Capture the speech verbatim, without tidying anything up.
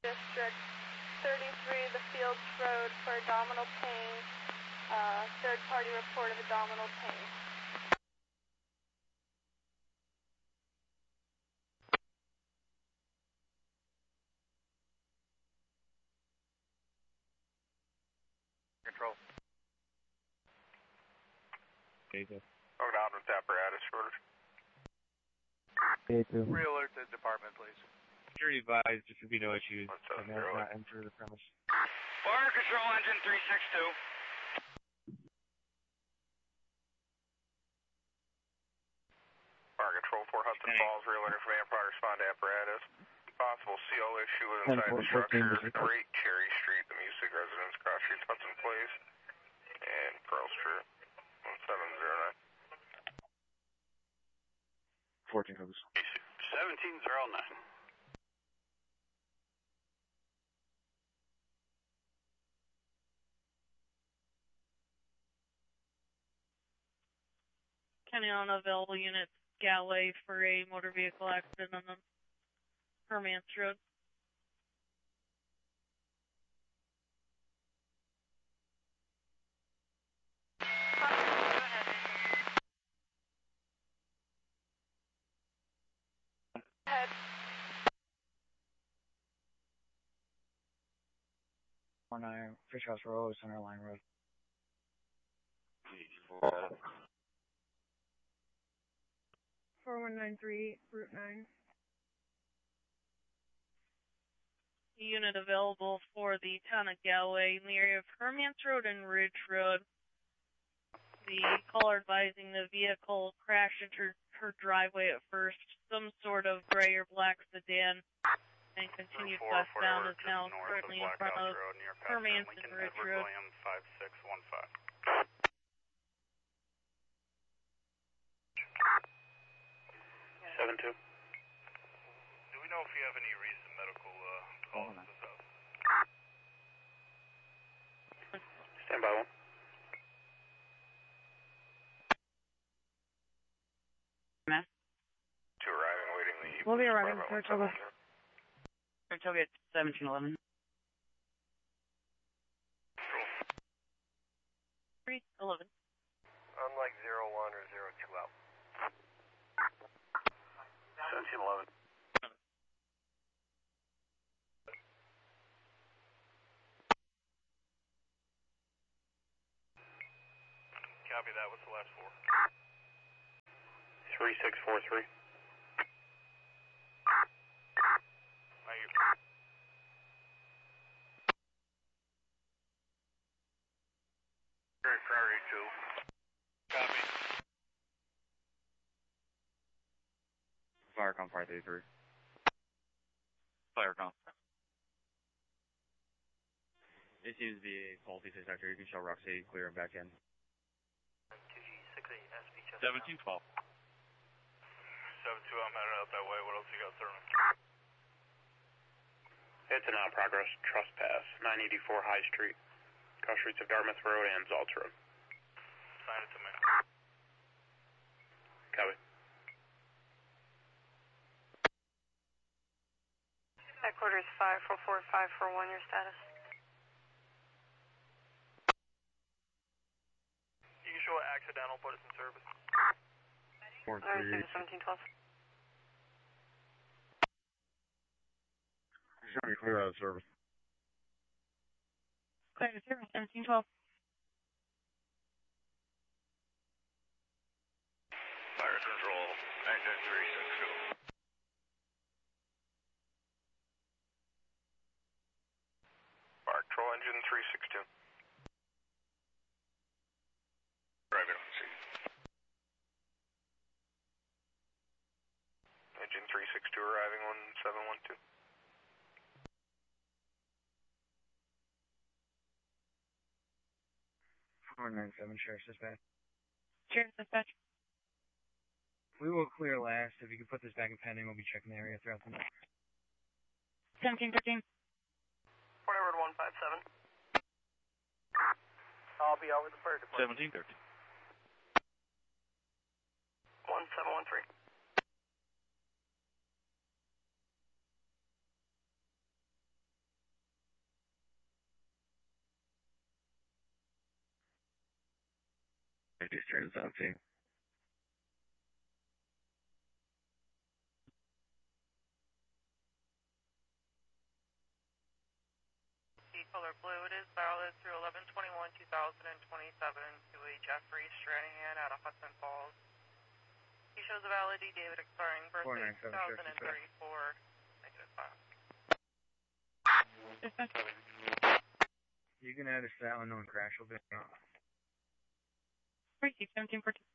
District thirty-three, the Fields Road for abdominal pain. Uh, third party report of abdominal pain. Control. K two. Oh, down with apparatus shortage. K two. Re-alert the department, please. Security advised, there should be no issues. One seven And has zero. not entered the premise. Fire control engine three six two. Fire control four Hudson Okay. Falls, re-alerting from Empire, respond to apparatus. Possible C O issue inside ten four the fourteen structure. is Great Cherry Street, the Music Residence, Cross Street, Hudson Place, and Pearl Street. one seven zero nine. fourteen hooks. seventeen zero nine. County on available units, Galway for a motor vehicle accident on the Hermance Road. Head. four nine, Fish House Road, Center Line Road. four one nine three, Route nine. Unit available for the town of Galway in the area of Hermance Road and Ridge Road. The caller advising the vehicle crashed into her, her driveway at first, some sort of gray or black sedan, and continued westbound, is now currently in front of Hermance and Ridge Road. five six one five. seven two. Do we know if you have any recent medical uh, calls to this house? Stand by one. Two arriving, waiting the... We'll be arriving, Saratoga. Saratoga at seventeen eleven. three eleven. Unlike zero one or zero two out. seventeen eleven. Copy that, what's the last four? three six four three. Thank you. Great priority two. Copy. Firecom five three three. Firecom. It seems to be a faulty sector. You can show Roxy clear and back in. two G six eight S B seventeen twelve. seven two, I'm headed out that way. What else you got, Thurman? It's an out progress trespass, nine eighty-four High Street, cross streets of Dartmouth Road and Zaltz Road. Sign it to me. Copy. Headquarters five four four five four one, your status. You can show accidental, but it's in service. four I three. received seventeen twelve. Showing you clear out of service. Clear to service, seventeen twelve. Fire control, engine three six two. Fire control, engine three six two. Driving on scene. Engine three six two arriving one seven one two. four nine seven, Sheriff's Dispatch. Sheriff's Dispatch. We will clear last. If you could put this back in pending, we'll be checking the area throughout the night. seventeen thirteen. Forward one five seven. I'll be out with the fire department. seventeen thirteen. one seven one three. just turns out to. Color blue, it is valid through eleven twenty-one two thousand twenty-seven to a Jeffrey Stranahan out of Hudson Falls. He shows a valid D, David expiring birthday two thousand thirty-four. Negative five. You can add us that unknown crash will be off. Three seventeen for